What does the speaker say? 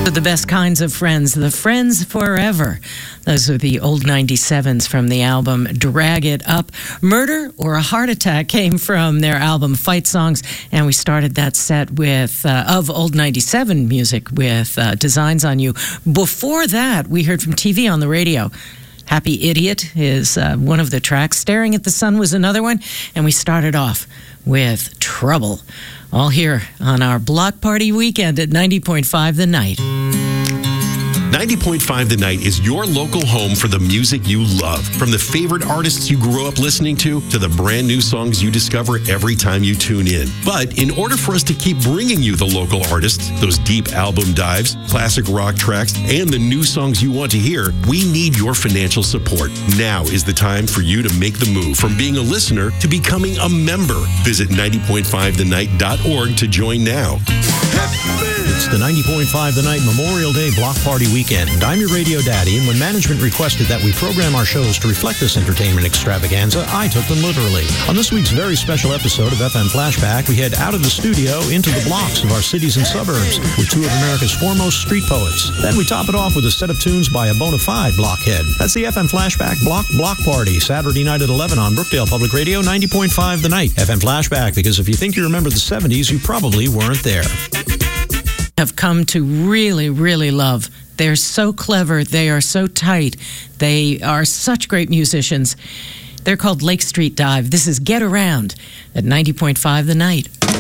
The best kinds of friends, the friends forever. Those are the old 97s from the album Drag It Up. Murder or a Heart Attack came from their album Fight Songs, and we started that set with of old 97 music with Designs on You. Before that, we heard from TV on the radio. Happy Idiot is one of the tracks. Staring at the Sun was another one, and we started off with Trouble. All here on our Block Party weekend at 90.5 The Night. 90.5 The Night is your local home for the music you love. From the favorite artists you grew up listening to the brand new songs you discover every time you tune in. But in order for us to keep bringing you the local artists, those deep album dives, classic rock tracks, and the new songs you want to hear, we need your financial support. Now is the time for you to make the move from being a listener to becoming a member. Visit 90.5thenight.org to join now. It's the 90.5 The Night Memorial Day Block Party weekend. I'm your radio daddy, and when management requested that we program our shows to reflect this entertainment extravaganza, I took them literally. On this week's very special episode of FM Flashback, we head out of the studio into the blocks of our cities and suburbs with two of America's foremost street poets. Then we top it off with a set of tunes by a bona fide blockhead. That's the FM Flashback Block Party, Saturday night at 11 on Brookdale Public Radio, 90.5 The Night. FM Flashback, because if you think you remember the 70s, you probably weren't there. Have come to really, really love. They're so clever. They are so tight. They are such great musicians. They're called Lake Street Dive. This is Get Around at 90.5 The Night.